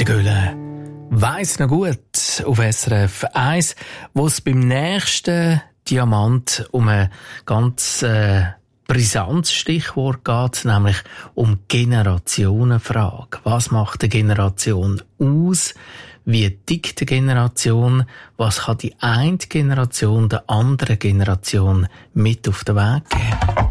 Der Göhle weiss noch gut auf SRF 1, wo es beim nächsten Diamant um ein ganz brisantes Stichwort geht, nämlich um Generationenfrage. Was macht eine Generation aus? Wie tickt eine Generation? Was kann die eine Generation der anderen Generation mit auf den Weg geben?